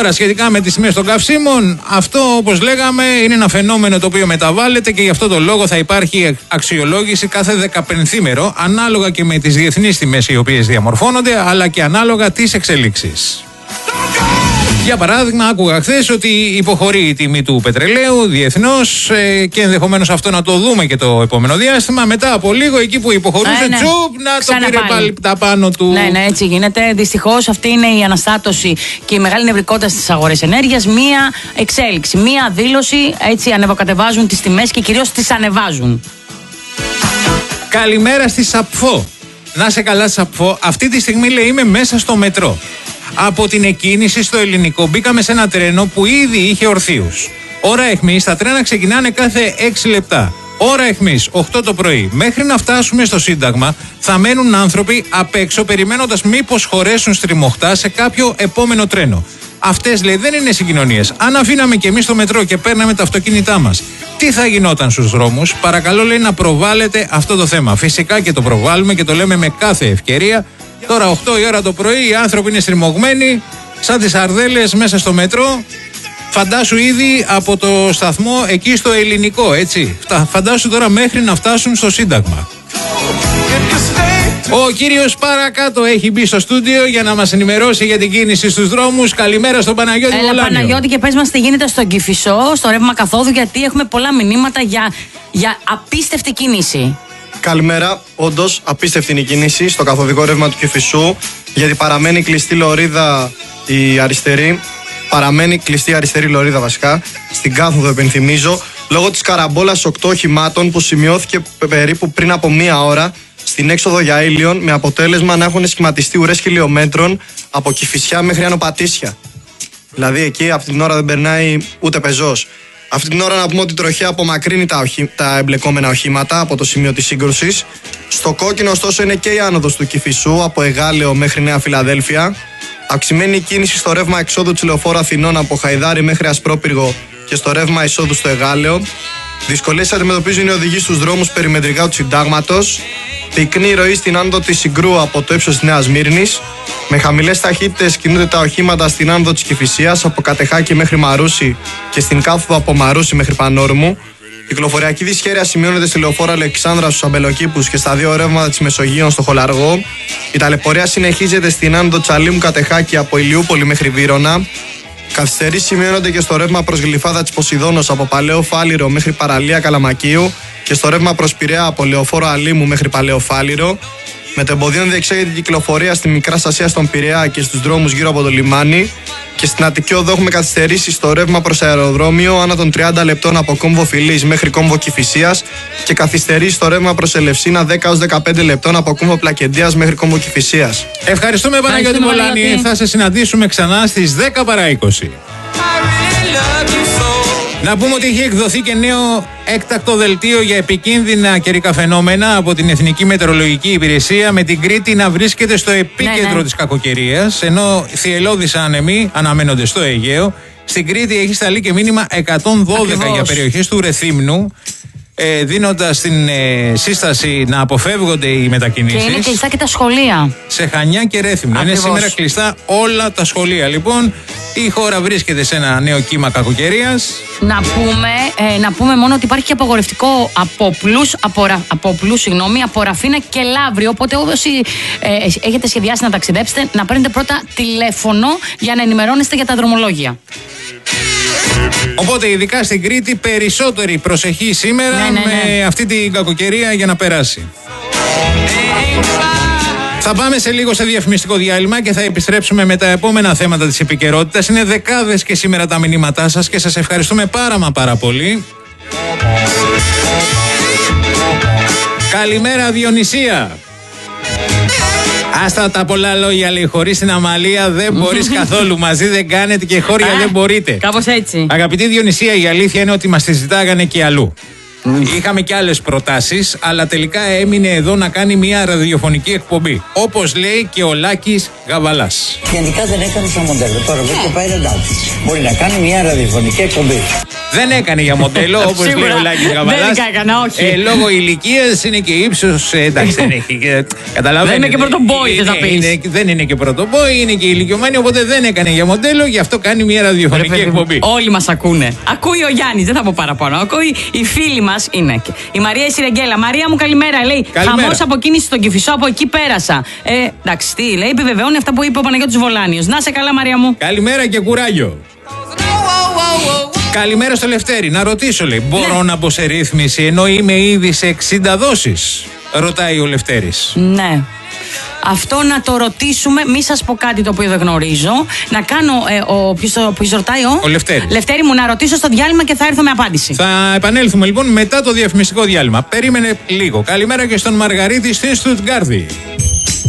Τώρα, σχετικά με τις τιμές των καυσίμων, αυτό όπως λέγαμε είναι ένα φαινόμενο το οποίο μεταβάλλεται και γι' αυτό το λόγο θα υπάρχει αξιολόγηση κάθε 15μέρο, ανάλογα και με τις διεθνείς τιμές οι οποίες διαμορφώνονται, αλλά και ανάλογα τις εξελίξεις. Για παράδειγμα, άκουγα χθες ότι υποχωρεί η τιμή του πετρελαίου διεθνώς και ενδεχομένως αυτό να το δούμε και το επόμενο διάστημα. Μετά από λίγο, εκεί που υποχωρούσε, τσουπ, να το πήρε πάλι τα πάνω του. Ναι, έτσι γίνεται. Δυστυχώς αυτή είναι η αναστάτωση και η μεγάλη νευρικότητα στις αγορές ενέργειας. Μία εξέλιξη, μία δήλωση, έτσι ανεβοκατεβάζουν τις τιμές και κυρίως τις ανεβάζουν. Καλημέρα στη Σαπφό. Να σε καλά, Σαπφό. Αυτή τη στιγμή, λέει, είμαι μέσα στο μετρό. Από την εκκίνηση στο Ελληνικό μπήκαμε σε ένα τρένο που ήδη είχε ορθίους. Ώρα αιχμής, τα τρένα ξεκινάνε κάθε 6 λεπτά. Ώρα αιχμής, 8 το πρωί. Μέχρι να φτάσουμε στο Σύνταγμα θα μένουν άνθρωποι απ' έξω περιμένοντας μήπως χωρέσουν στριμωχτά σε κάποιο επόμενο τρένο. Αυτές, λέει, δεν είναι συγκοινωνίες. Αν αφήναμε κι εμείς το μετρό και παίρναμε τα αυτοκίνητά μας, τι θα γινόταν στους δρόμους? Παρακαλώ, λέει, να προβάλλετε αυτό το θέμα. Φυσικά και το προβάλλουμε και το λέμε με κάθε ευκαιρία. Τώρα 8 η ώρα το πρωί, οι άνθρωποι είναι στριμωγμένοι σαν τις αρδέλες μέσα στο μετρό. Φαντάσου ήδη από το σταθμό εκεί στο Ελληνικό, έτσι. Φαντάσου τώρα μέχρι να φτάσουν στο Σύνταγμα. Ο κύριος παρακάτω έχει μπει στο στούντιο για να μας ενημερώσει για την κίνηση στους δρόμους. Καλημέρα στον Παναγιώτη Βολάνιο. Έλα Παναγιώτη, και πες μας τι γίνεται στον Κηφισό, στο ρεύμα καθόδου, γιατί έχουμε πολλά μηνύματα για απίστευτη κίνηση. Καλημέρα. Όντως, απίστευτη είναι η κίνηση στο καθοδικό ρεύμα του Κηφισού, γιατί παραμένει κλειστή λωρίδα η αριστερή. Παραμένει κλειστή η αριστερή λωρίδα βασικά, στην κάθοδο, επενθυμίζω, λόγω της καραμπόλας 8 οχημάτων που σημειώθηκε περίπου πριν από μία ώρα στην έξοδο για Ήλιον, με αποτέλεσμα να έχουν σχηματιστεί ουρές χιλιόμετρων από Κηφισιά μέχρι Άνω Πατήσια. Δηλαδή εκεί αυτή την ώρα δεν περνάει ούτε πεζός. Αυτή την ώρα να πούμε ότι η τροχέα απομακρύνει τα εμπλεκόμενα οχήματα από το σημείο της σύγκρουσης. Στο κόκκινο, ωστόσο, είναι και η άνοδος του Κηφισού από Εγάλεο μέχρι Νέα Φιλαδέλφια. Αυξημένη η κίνηση στο ρεύμα εξόδου της Λεωφόρου Αθηνών από Χαϊδάρη μέχρι Ασπρόπυργο και στο ρεύμα εισόδου στο Εγάλεο. Δυσκολίες αντιμετωπίζουν οι οδηγοί στους δρόμους περιμετρικά του Συντάγματος. Πυκνή ροή στην άνοδο της Συγκρού από το ύψος της Νέας Σμύρνης. Με χαμηλές ταχύτητες κινούνται τα οχήματα στην άνοδο της Κηφισίας από Κατεχάκη μέχρι Μαρούσι και στην κάθοδο από Μαρούσι μέχρι Πανόρμου. Κυκλοφοριακή δυσχέρεια σημειώνεται στη Λεωφόρο Αλεξάνδρα στους Αμπελοκήπους και στα δύο ρεύματα της Μεσογείων στο Χολαργό. Η ταλαιπωρία συνεχίζεται στην άνοδο Τσαλίμου Κατεχάκη από Ηλιούπολη μέχρι Βύρωνα. Καθυστερήσεις σημειώνονται και στο ρεύμα προς Γλυφάδα της Ποσειδώνος από Παλαιό Φάληρο μέχρι Παραλία Καλαμακίου και στο ρεύμα προς Πειραιά από Λεωφόρο Αλήμου μέχρι Παλαιό Φάληρο. Μετεμποδίων διεξάγεται η κυκλοφορία στη Μικρά Στασία στον Πειραιά και στους δρόμους γύρω από το λιμάνι. Και στην Αττική Οδό έχουμε καθυστερήσει στο ρεύμα προς αεροδρόμιο ανά των 30 λεπτών από Κόμβο Φιλής μέχρι Κόμβο Κηφισίας και καθυστερήσει στο ρεύμα προς Ελευσίνα 10 έως 15 λεπτών από Κόμβο Πλακεντίας μέχρι Κόμβο Κηφισίας. Ευχαριστούμε Παναγιώτη Βολάνη. Θα σε συναντήσουμε ξανά στις 10 παρά 20. Να πούμε ότι έχει εκδοθεί και νέο έκτακτο δελτίο για επικίνδυνα καιρικά φαινόμενα από την Εθνική Μετεωρολογική Υπηρεσία, με την Κρήτη να βρίσκεται στο επίκεντρο της κακοκαιρίας, ενώ θυελλώδεις άνεμοι αναμένονται στο Αιγαίο. Στην Κρήτη έχει σταλεί και μήνυμα 112 για περιοχές του Ρεθύμνου, δίνοντας την σύσταση να αποφεύγονται οι μετακινήσεις. Και είναι κλειστά και τα σχολεία. Σε Χανιά και Ρέθυμνο. Είναι σήμερα κλειστά όλα τα σχολεία. Λοιπόν, η χώρα βρίσκεται σε ένα νέο κύμα κακοκαιρίας. Να πούμε μόνο ότι υπάρχει και απαγορευτικό από Ραφίνα και Λαύριο. Οπότε όσοι έχετε σχεδιάσει να ταξιδέψετε, να παίρνετε πρώτα τηλέφωνο για να ενημερώνεστε για τα δρομολόγια. Οπότε ειδικά στην Κρήτη περισσότερη προσοχή σήμερα με αυτή την κακοκαιρία για να περάσει. Θα πάμε σε λίγο σε διαφημιστικό διάλειμμα και θα επιστρέψουμε με τα επόμενα θέματα της επικαιρότητας. Είναι δεκάδες και σήμερα τα μηνύματά σας και σας ευχαριστούμε πάρα πολύ. Καλημέρα Διονυσία. Άστα τα πολλά λόγια, λέει, χωρίς την Αμαλία δεν μπορείς καθόλου, μαζί δεν κάνετε και χώρια δεν μπορείτε. Κάπως έτσι. Αγαπητή Διονυσία, η αλήθεια είναι ότι μας τη ζητάγανε και αλλού. Είχαμε και άλλες προτάσεις, αλλά τελικά έμεινε εδώ να κάνει μια ραδιοφωνική εκπομπή. Όπως λέει και ο Λάκης Γαβαλάς. Γενικά δεν έκανε σαν μοντέλο. Τώρα βέβαια πάει ρεντάτη. Μπορεί να κάνει μια ραδιοφωνική εκπομπή. Δεν έκανε για μοντέλο, όπως λέει ο Λάκης Γαβαλάς. Δεν έκανε, όχι. Λόγω ηλικίας είναι και ύψος. Εντάξει, δεν έχει. Καταλαβαίνετε. Δεν είναι και πρωτομπόη, δεν θα πεις. Δεν είναι και πρωτομπόη, είναι και ηλικιωμένη, οπότε δεν έκανε για μοντέλο, γι' αυτό κάνει μια ραδιοφωνική εκπομπή. Όλοι μας ακούνε. Ακούει ο Γιάννης, δεν θα πω παραπάνω. Ακούει η φίλη μας, είναι. Η Μαρία Σιρεγγέλα. Μαρία μου, καλημέρα. Λέει χαμός από κίνηση στον Κηφισό, από εκεί πέρασα. Εντάξει, τι λέει, επιβεβαιώνει αυτά που είπε ο Παναγιώτης Βολάνιος. Να σε καλά, Μαρία μου. Καλημέρα και κουράγιο. Καλημέρα στο Λευτέρη. Να ρωτήσω, λέει, μπορώ να μπω σε ρύθμιση ενώ είμαι ήδη σε 60 δόσεις? Ρωτάει ο Λευτέρης. Ναι. Αυτό να το ρωτήσουμε, μη σας πω κάτι το οποίο δεν γνωρίζω. Να κάνω. Ποιος ρωτάει, ο Λευτέρης. Λευτέρη μου, να ρωτήσω στο διάλειμμα και θα έρθω με απάντηση. Θα επανέλθουμε λοιπόν μετά το διαφημιστικό διάλειμμα. Περίμενε λίγο. Καλημέρα και στον Μαργαρίτη στην Στουτγκάρδη.